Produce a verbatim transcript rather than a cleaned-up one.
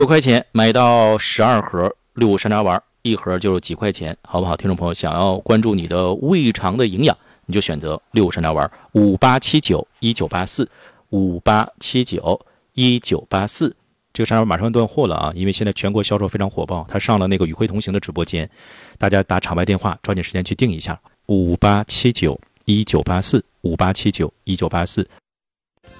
六块钱买到十二盒六五山楂丸，一盒就是几块钱，好不好？听众朋友，想要关注你的胃肠的营养，你就选择六五山楂丸，五八七九一九八四，五八七九一九八四。这个山楂丸马上断货了啊，因为现在全国销售非常火爆，它上了那个与会同行的直播间，大家打场外电话，抓紧时间去订一下，五八七九一九八四，五八七九一九八四。